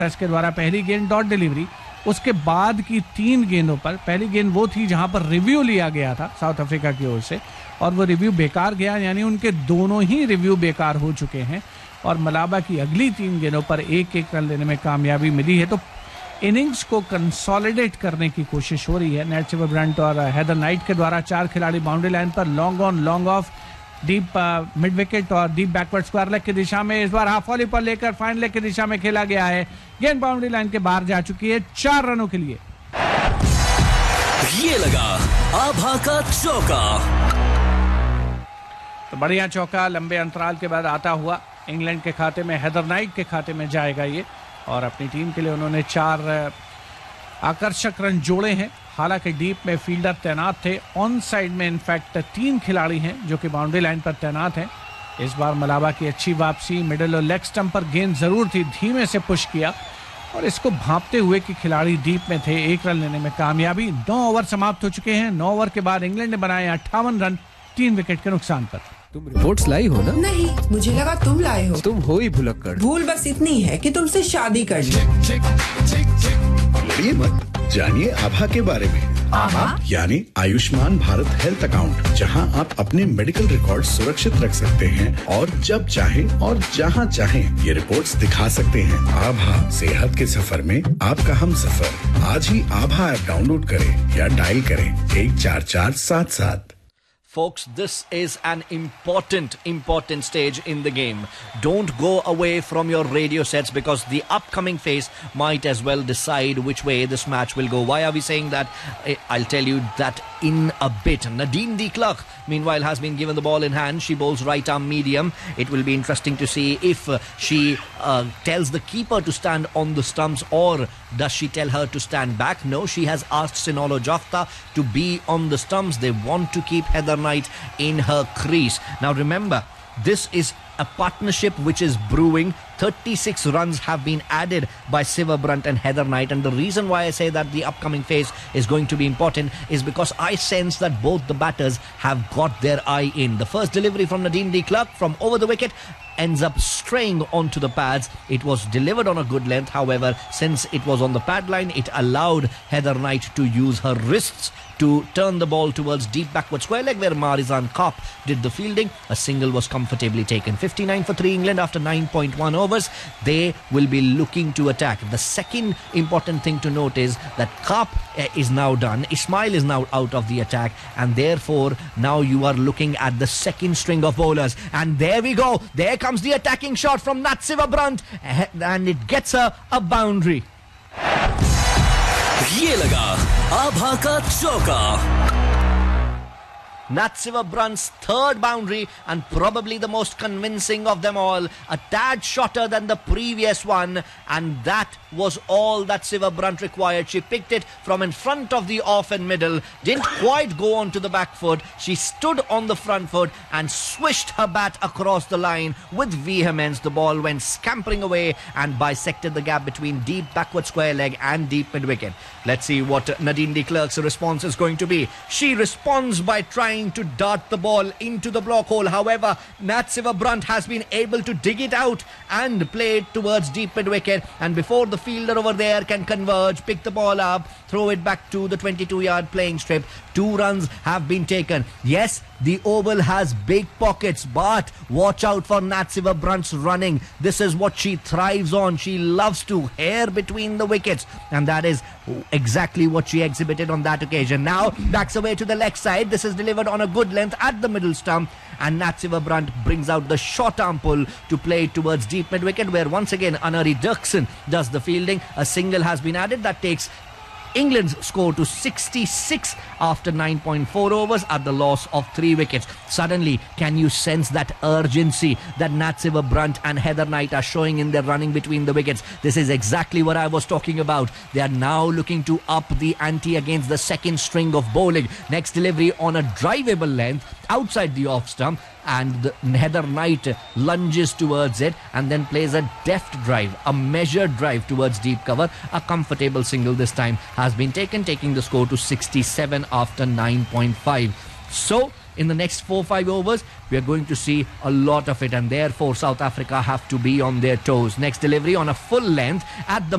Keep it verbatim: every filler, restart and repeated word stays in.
के द्वारा पहली गेंद डॉट डिलीवरी, उसके बाद की तीन गेंदों पर पहली गेंद वो थी जहां पर रिव्यू लिया गया था साउथ अफ्रीका की ओर से और वो रिव्यू बेकार गया, यानी उनके दोनों ही रिव्यू बेकार हो चुके हैं और मलाबा की अगली तीन गेंदों पर एक एक रन लेने में कामयाबी मिली है। तो इनिंग्स को कंसोलिडेट करने की कोशिश हो रही है। नैट सिवरब्रंट और हैदर नाइट के द्वारा चार खिलाड़ी बाउंड्री लाइन पर long on long off deep mid wicket और डीप बैकवर्ड स्क्वायर लेग की दिशा में, इस बार हाफ वॉली पर लेकर फाइन लेग की दिशा में खेला गया है। गेंद बाउंड्री लाइन के बाहर जा चुकी है चार रनों के लिए। ये लगा आभा का चौका। तो बढ़िया चौका लंबे अंतराल के बाद आता हुआ इंग्लैंड के खाते में, हैदर नाइट के खाते में जाएगा ये और अपनी टीम के लिए उन्होंने चार आकर्षक रन जोड़े हैं। हालांकि डीप में फील्डर तैनात थे, ऑन साइड में इनफैक्ट तीन खिलाड़ी हैं जो कि बाउंड्री लाइन पर तैनात हैं। इस बार मलाबा की अच्छी वापसी, मिडिल और लेग स्टंप पर गेंद जरूर थी, धीमे से पुश किया और इसको भांपते हुए कि खिलाड़ी डीप में थे, एक रन लेने में कामयाबी। नौ ओवर समाप्त हो चुके हैं। नौ ओवर के बाद इंग्लैंड ने बनाए अट्ठावन रन तीन विकेट के नुकसान पर। तुम रिपोर्ट्स लाई हो ना? नहीं, मुझे लगा तुम लाए हो। तुम हो ही भुलक्कड़। भूल बस इतनी है कि तुमसे शादी कर ली। लड़िए मत, जानिए आभा के बारे में। आभा यानी आयुष्मान भारत हेल्थ अकाउंट, जहां आप अपने मेडिकल रिकॉर्ड सुरक्षित रख सकते हैं और जब चाहें और जहां चाहें ये रिपोर्ट्स दिखा सकते हैं। आभा, सेहत के सफर में आपका हम सफर। आज ही आभा ऐप डाउनलोड करें या डायल करें एक चार चार सात सात। Folks, this is an important, important stage in the game. Don't go away from your radio sets because the upcoming phase might as well decide which way this match will go. Why are we saying that? I'll tell you that in a bit. Nadine de Klerk, meanwhile, has been given the ball in hand. She bowls right arm medium. It will be interesting to see if uh, she uh, tells the keeper to stand on the stumps or does she tell her to stand back. No, she has asked Sinolo Jafta to be on the stumps. They want to keep Heather Knight in her crease. Now remember, this is a partnership which is brewing. thirty-six runs have been added by Siva Brunt and Heather Knight, and the reason why I say that the upcoming phase is going to be important is because I sense that both the batters have got their eye in. The first delivery from Nadine de Klerk from over the wicket ends up straying onto the pads. It was delivered on a good length, however, since it was on the pad line, it allowed Heather Knight to use her wrists to turn the ball towards deep backward square leg where Marizan Kopp did the fielding. A single was comfortably taken. fifty-nine for three England after nine point one overs. They will be looking to attack. The second important thing to note is that Kopp uh, is now done. Ismail is now out of the attack, and therefore now you are looking at the second string of bowlers. And there we go. There comes the attacking shot from Nat Siva Brunt, and it gets her a boundary. ये लगा आभा का चौका। Nat Siva Brunt's third boundary and probably the most convincing of them all, a tad shorter than the previous one, and that was all that Siva Brunt required. She picked it from in front of the off and middle, didn't quite go onto the back foot. She stood on the front foot and swished her bat across the line with vehemence. The ball went scampering away and bisected the gap between deep backward square leg and deep mid wicket. Let's see what Nadine de Klerk's response is going to be. She responds by trying to dart the ball into the block hole. However, Nat Siva Brunt has been able to dig it out and play it towards deep mid wicket, and before the fielder over there can converge, pick the ball up, throw it back to the twenty-two yard playing strip, two runs have been taken. Yes, the oval has big pockets, but watch out for Nat Siva Brunt's running. This is what she thrives on. She loves to hair between the wickets, and that is exactly what she exhibited on that occasion. Now backs away to the leg side. This is delivered on a good length at the middle stump, and Nat Siva Brunt brings out the short arm pull to play towards deep mid wicket, where once again Anari Dirksen does the fielding. A single has been added that takes England's score to sixty-six after nine point four overs at the loss of three wickets. Suddenly, can you sense that urgency that Nat Siva Brunt and Heather Knight are showing in their running between the wickets? This is exactly what I was talking about. They are now looking to up the ante against the second string of bowling. Next delivery on a drivable length outside the off stump, and the Heather Knight lunges towards it and then plays a deft drive, a measured drive towards deep cover. A comfortable single this time has been taken, taking the score to sixty-seven after nine point five. So in the next four five overs, we are going to see a lot of it, and therefore South Africa have to be on their toes. Next delivery on a full length at the